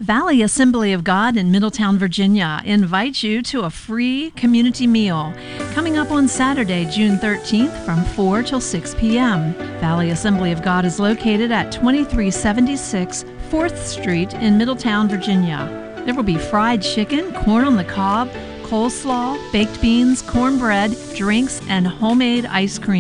Valley Assembly of God in Middletown, Virginia invites you to a free community meal coming up on Saturday, June 13th from 4 till 6 p.m. Valley Assembly of God is located at 2376 4th Street in Middletown, Virginia. There will be fried chicken, corn on the cob, coleslaw, baked beans, cornbread, drinks, and homemade ice cream.